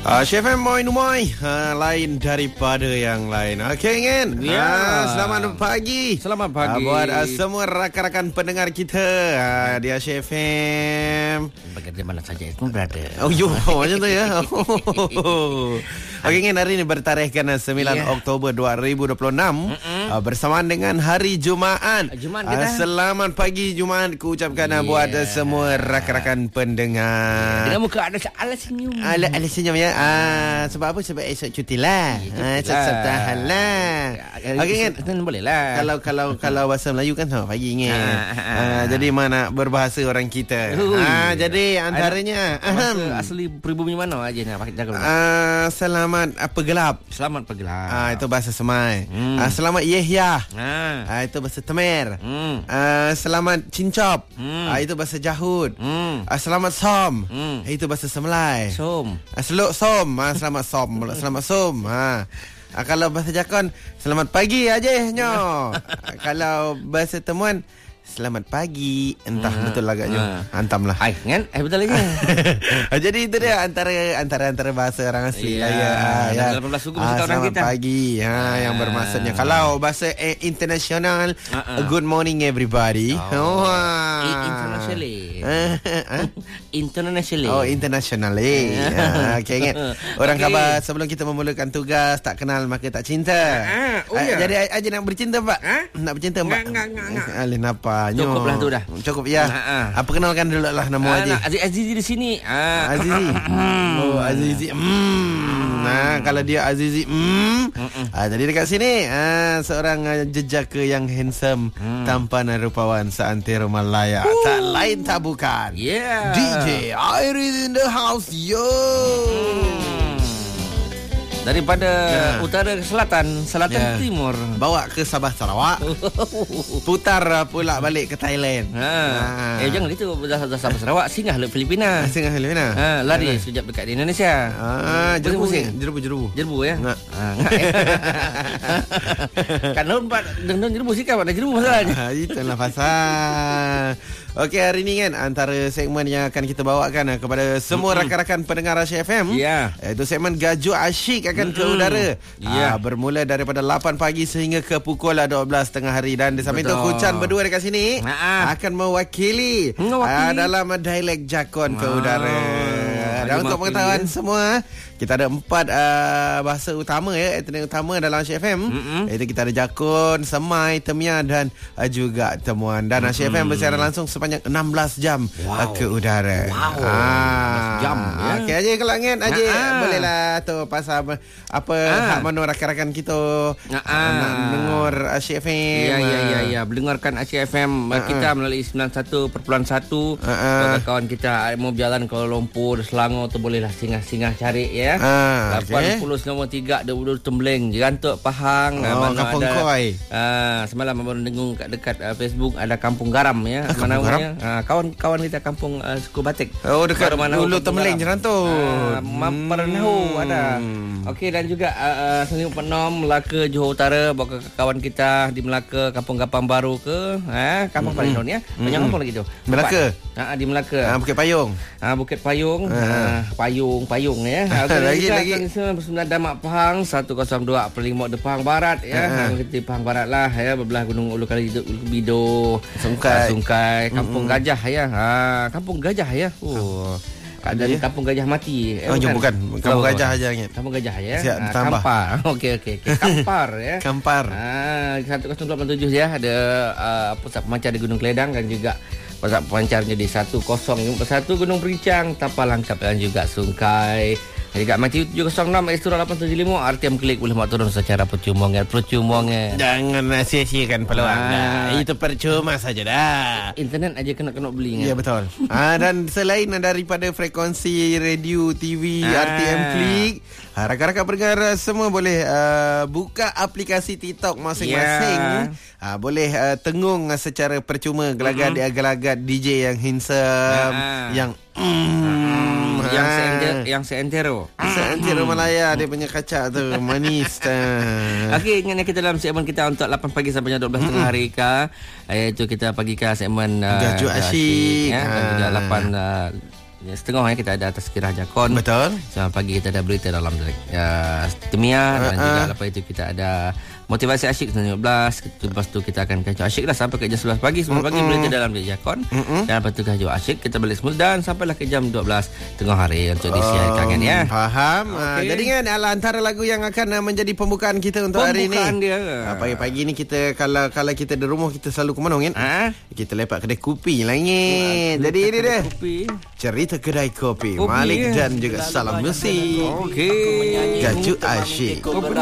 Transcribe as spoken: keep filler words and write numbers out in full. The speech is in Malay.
Uh, Chef M Moin Umoy uh, lain daripada yang lain. Okey Ngin. Ya. Uh, selamat pagi. Selamat pagi. Uh, buat uh, semua rakan-rakan pendengar kita. Uh, dia Chef M. Bagaimana saja itu berada. Oh yo, macam tu ya. Okey Ngin, hari ini bertarikhkan sembilan yeah. Oktober dua ribu dua puluh enam uh, bersamaan dengan hari Jumaat. Jumaat uh, selamat pagi Jumaat ku ucapkan yeah. buat uh, semua rakan-rakan pendengar. Dengan muka ada ala senyum. Ala ala senyum ya. Ah, sebab apa? Sebab esok cuti lah. Ah, esok Sabtahan lah. Okey kan? Boleh lah. Kalau kalau kalau bahasa Melayu kan selamat pagi Ngin. Ah, jadi mana berbahasa orang kita. Ah, jadi antaranya bahasa asli pribumi mana aja nak pakai jaga. Ah, selamat apa gelap. Selamat pagi-gelap. Ah, itu bahasa Semai. Hmm. Ah, selamat Yehya. Ah. Ah, itu bahasa Temer. Hmm. Ah, selamat Cincop. Hmm. Ah, itu bahasa Jahud. Hmm. Ah, selamat Som. Hmm. Itu bahasa Semelai. Som. Ah, seluk Som. Ah, selamat Som. Selamat Som. Ha. Ah, kalau bahasa Jakon, selamat pagi aja nyo. Ah, kalau bahasa Temuan, selamat pagi. Entah hmm. betul agaknya. Hmm. Hantamlah. Hai, kan? Eh betul aja. Jadi itu dia antara antara antara bahasa orang asli ya, lah ya. ya. lapan belas suku ah, bahasa orang kita. Selamat pagi. Ha ah. yang bermaksudnya kalau bahasa eh, international, uh-uh. good morning everybody. Oh. oh. Internationally. Internationally. Oh, internationally. ah, okay, ingat. Orang okay. khabar sebelum kita memulakan tugas, tak kenal maka tak cinta. Ah, oh, ah, ya. Jadi aja nak bercinta, Pak? Ha? Nak bercinta, Pak? Enggak, enggak, enggak. Alih napa? Cukuplah tu dah. Cukup ya. Ah, ah. Perkenalkan dulu lah nama ah, Haji. Aziz Azizi di sini. Ah. Azizi. Oh, Azizi. Hmm. Nah, kalau dia Azizi, hmm. Ah, jadi dekat sini, ah, seorang uh, jejaka yang handsome, hmm. tampan dan rupawan seantero Malaya. Uh. Tak lain tak bukan. Yeah. D J Iris in the house, yo. Hmm. Daripada yeah. utara ke selatan, selatan yeah. ke timur, bawa ke Sabah Sarawak, putar pula balik ke Thailand. Ha. Ha. Eh jangan gitu, dah Sabah Sarawak singgah ke Filipina. Singgah ke Filipina. Ha, lari ha. sekejap dekat di Indonesia. Ah, jerubu jerubu jerubu. Jerubu ya. Enggak. Ha, enggak. Kan lompat dengan jerubu sikap ada jerubu masalahnya. Ha, itulah pasal. Okey, hari ini kan antara segmen yang akan kita bawakan kepada semua mm-hmm. rakan-rakan pendengar Asyik F M. Ya. Yeah. Itu segmen Gajuk Asyik akan mm-hmm. ke udara. Ya. Yeah. Bermula daripada lapan pagi sehingga ke pukul dua belas tengah hari. Dan di samping itu Kucan berdua dekat sini Ha-ha. akan mewakili, mewakili. Uh, dalam dialek Jakon ke udara. Oh, dan untuk pengetahuan ya. semua, kita ada empat uh, bahasa utama ya, etnik utama dalam Asyik F M. Mm-hmm. Iaitu kita ada Jakon, Semai, Temia dan uh, juga Temuan. Dan Asyik mm-hmm. F M bersiaran langsung sepanjang enam belas jam wow. ke udara. Wow. Ah. enam belas jam ya. Okey aja ke langit aja. Bolehlah tu pasal apa ah. hak mana rakan-rakan kita ah. nak dengar Asyik F M. Ya ya ya ya, mendengarkan Asyik F M ah. kita melalui sembilan puluh satu perpuluhan satu. Ah. Kawan kita mau berjalan Kuala Lumpur, Selangor tu bolehlah singgah-singgah cari ya. Ah, lapan puluh sembilan tiga Dua Tembleng Jerantuk Pahang. Oh, mana Kampung ada, Koi. Uh, semalam baru dengung kat dekat uh, Facebook ada Kampung Garam ya. Ah, mana Garam? uh, kawan-kawan kita Kampung uh, Suku Batik. Oh, dekat Dulu Tembleng Jerantuk. Uh, Mampernahu hmm. ada. Okey, dan juga uh, Selimut Penom, Melaka, Johor Utara, bawa ke kawan kita di Melaka, Kampung Gapang Baru ke eh Kampung mm-hmm. Palindon ya. Banyak mm-hmm. kampung lagi tu. Melaka. Ha, di Melaka. Ah, Bukit Payung. Ah, Bukit Payung. Uh. Ah, Payung, Payung ya. Okay, lagi lagi. Sembilan Damak Pahang seratus dua Perlimut de Pahang Barat ya. Uh. Kita di Pahang Barat lah ya, bebelah Gunung Ulu Kali Bido, Sungkai, ah, Sungkai, Kampung mm-hmm. Gajah ya. Ah, Kampung Gajah ya. Oh. Ada di Kampung Gajah Mati. Eh, oh, bukan. bukan. Kampung oh, Gajah aja ingat. Kampung Gajah ya. Siap, ah, Kampar. Okey okey okey. Kampar ya. Kampar. Ah, seratus lapan tujuh ya, ada uh, pusat pemancar di Gunung Keledang dan juga pusat pemancarnya di seratus satu Gunung Perincang, Tapal Langkap dan juga Sungkai. Juga Mati tujuh kosong enam Ekstra lapan tujuh lima R T M Klik boleh mak turun secara percuma ngel percuma ngel. Jangan sia-siakan peluang ah. dah. Itu percuma saja dah. Internet aja kena-kena beli ngel. Ya betul. ah, dan selain daripada frekuensi radio, T V, ah. R T M Klik, ah, rakan-rakan pendengar semua boleh uh, buka aplikasi TikTok masing-masing. Yeah. Ah, boleh uh, tengung secara percuma gelagat mm-hmm. gelagat D J yang handsome, ah. yang mm, yang seentero, yang seentero. Seentero Malaya dia punya kacak tu manis. Okey, ingat kita dalam segmen kita untuk lapan pagi sampai dua belas tengah hari ka, iaitu kita pagi ke segmen uh, Gajuk Asyik ya, dan juga lapan uh, setengah ya, kita ada Tazkirah Jakon. Betul. Semalam pagi kita ada berita dalam uh, Temia, uh, dan juga uh. lepas itu kita ada Motivasi Asyik jam lima belas. Lepas tu kita akan kacau asyik dah sampai ke jam sebelas pagi. Semalam pagi berita dalam Jakon. Mm-mm. Dan lepas tu kacau asyik, kita balik semula dan sampailah ke jam dua belas tengah hari untuk disiarkan kan ya. Faham. Okay. Uh, jadi kan antara lagu yang akan uh, menjadi pembukaan kita untuk pembukaan hari ini. Pembukaan dia. Uh, pagi-pagi ni kita kalau kalau kita di rumah kita selalu ke mana kan? Uh? Kita lepak kedai kopi langit. Uh, Jadi ini dia. Kopi. Cerita kedai kopi. kopi Malik ya. Dan juga Salam Musik. Okey. Kacau asyik.